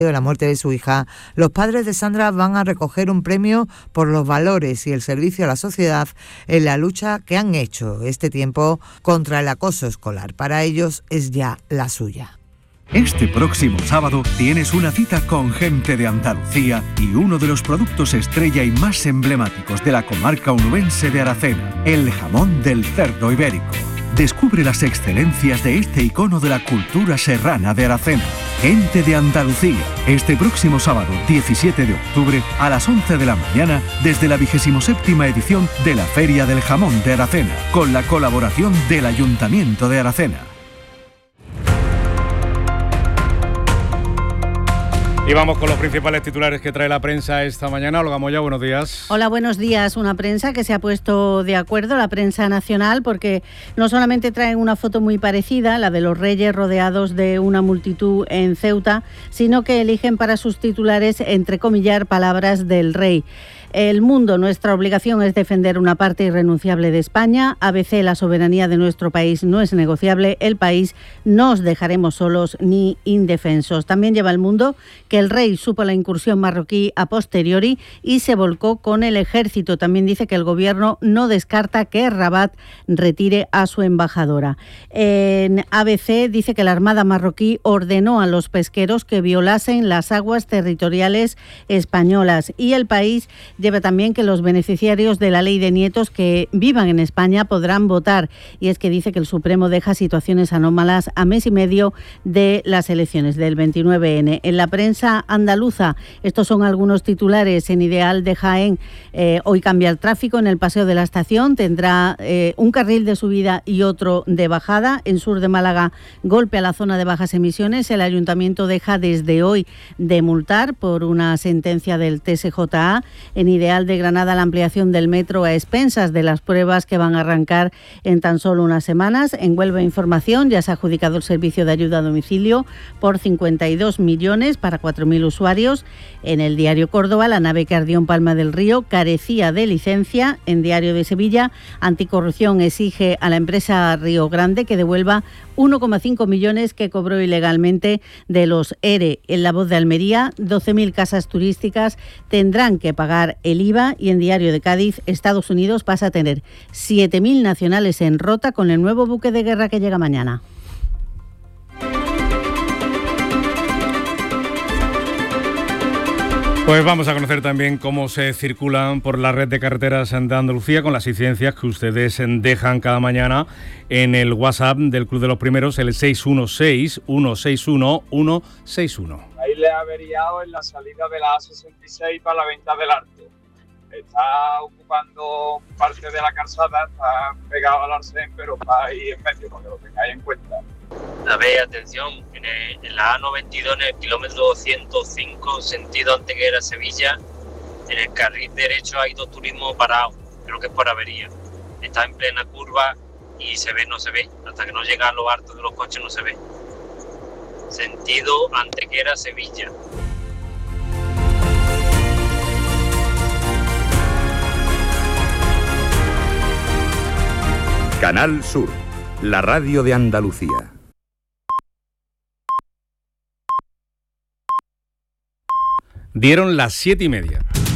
de la muerte de su hija, los padres de Sandra van a recoger un premio por los valores y el servicio a la sociedad en la lucha que han hecho este tiempo contra el acoso escolar. Para ellos es ya la suya. Este próximo sábado tienes una cita con gente de Andalucía y uno de los productos estrella y más emblemáticos de la comarca onubense de Aracena, el jamón del cerdo ibérico. Descubre las excelencias de este icono de la cultura serrana de Aracena. Gente de Andalucía, este próximo sábado 17 de octubre a las 11 de la mañana desde la 27ª edición de la Feria del Jamón de Aracena, con la colaboración del Ayuntamiento de Aracena. Y vamos con los principales titulares que trae la prensa esta mañana. Olga Moya, buenos días. Hola, buenos días. Una prensa que se ha puesto de acuerdo, la prensa nacional, porque no solamente traen una foto muy parecida, la de los reyes rodeados de una multitud en Ceuta, sino que eligen para sus titulares entrecomillar palabras del rey. El Mundo, nuestra obligación es defender una parte irrenunciable de España. ABC, la soberanía de nuestro país no es negociable. El País, no os dejaremos solos ni indefensos. También lleva El Mundo que el rey supo la incursión marroquí a posteriori y se volcó con el ejército. También dice que el gobierno no descarta que Rabat retire a su embajadora. En ABC dice que la Armada marroquí ordenó a los pesqueros que violasen las aguas territoriales españolas. Y El País lleva también que los beneficiarios de la ley de nietos que vivan en España podrán votar. Y es que dice que el Supremo deja situaciones anómalas a mes y medio de las elecciones del 29N. En la prensa andaluza, estos son algunos titulares. En Ideal de Jaén, hoy cambia el tráfico en el Paseo de la Estación. Tendrá un carril de subida y otro de bajada. En Sur de Málaga, golpe a la zona de bajas emisiones. El Ayuntamiento deja desde hoy de multar por una sentencia del TSJA. En Ideal de Granada, la ampliación del metro a expensas de las pruebas que van a arrancar en tan solo unas semanas. En Huelva Información ya se ha adjudicado el servicio de ayuda a domicilio por 52 millones para 4.000 usuarios. En el Diario Córdoba, la nave que ardió en Palma del Río carecía de licencia. En Diario de Sevilla, Anticorrupción exige a la empresa Río Grande que devuelva 1,5 millones que cobró ilegalmente de los ERE. En La Voz de Almería, 12.000 casas turísticas tendrán que pagar el IVA. Y en Diario de Cádiz, Estados Unidos pasa a tener 7.000 nacionales en Rota con el nuevo buque de guerra que llega mañana. Pues vamos a conocer también cómo se circulan por la red de carreteras de Andalucía con las incidencias que ustedes dejan cada mañana en el WhatsApp del Club de los Primeros, el 616-161-161. Ahí le ha averiado en la salida de la A66 para la Venta del Arte. Está ocupando parte de la calzada, está pegado al arcén, pero está ahí en medio, para que lo tengáis en cuenta. A ver, atención, en la A92, en el kilómetro 205, sentido Antequera-Sevilla, en el carril derecho hay dos turismos parados, creo que es por avería. Está en plena curva y se ve, no se ve, hasta que no llega a los altos de los coches no se ve. Sentido Antequera-Sevilla. Canal Sur, la radio de Andalucía. Dieron las 7:30.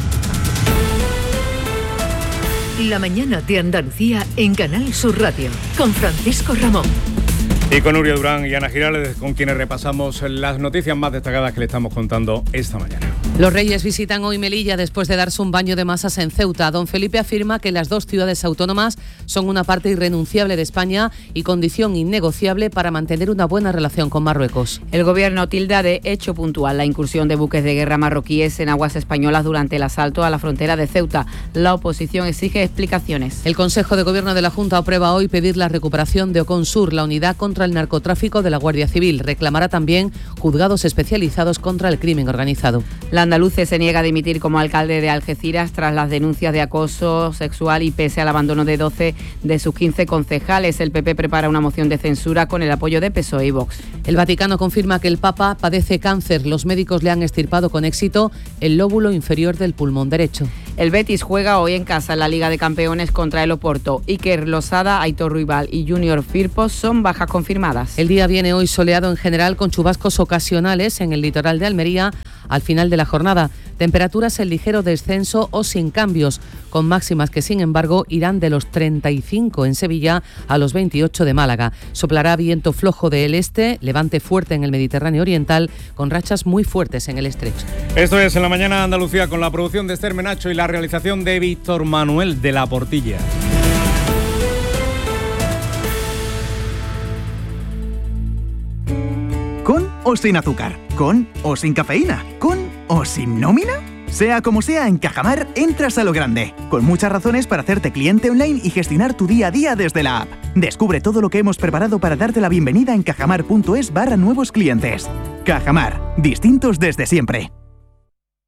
La mañana de Andalucía en Canal Sur Radio, con Francisco Ramón. Y con Nuria Durán y Ana Girales, con quienes repasamos las noticias más destacadas que le estamos contando esta mañana. Los Reyes visitan hoy Melilla después de darse un baño de masas en Ceuta. Don Felipe afirma que las dos ciudades autónomas son una parte irrenunciable de España y condición innegociable para mantener una buena relación con Marruecos. El gobierno tilda de hecho puntual la incursión de buques de guerra marroquíes en aguas españolas durante el asalto a la frontera de Ceuta. La oposición exige explicaciones. El Consejo de Gobierno de la Junta aprueba hoy pedir la recuperación de Oconsur, la unidad contra el narcotráfico de la Guardia Civil. Reclamará también juzgados especializados contra el crimen organizado. La andaluce se niega a dimitir como alcalde de Algeciras tras las denuncias de acoso sexual y pese al abandono de 12 de sus 15 concejales. El PP prepara una moción de censura con el apoyo de PSOE y Vox. El Vaticano confirma que el Papa padece cáncer. Los médicos le han extirpado con éxito el lóbulo inferior del pulmón derecho. El Betis juega hoy en casa en la Liga de Campeones contra el Oporto. Iker Losada, Aitor Ruibal y Junior Firpo son bajas confirmadas. El día viene hoy soleado en general, con chubascos ocasionales en el litoral de Almería al final de la jornada. Temperaturas en ligero descenso o sin cambios, con máximas que sin embargo irán de los 35 en Sevilla a los 28 de Málaga. Soplará viento flojo del este, levante fuerte en el Mediterráneo oriental, con rachas muy fuertes en el estrecho. Esto es En la Mañana de Andalucía, con la producción de Esther Menacho y la realización de Víctor Manuel de la Portilla. ¿Con o sin azúcar? ¿Con o sin cafeína? ¿Con o sin nómina? Sea como sea, en Cajamar entras a lo grande, con muchas razones para hacerte cliente online y gestionar tu día a día desde la app. Descubre todo lo que hemos preparado para darte la bienvenida en cajamar.es/nuevos clientes. Cajamar, distintos desde siempre.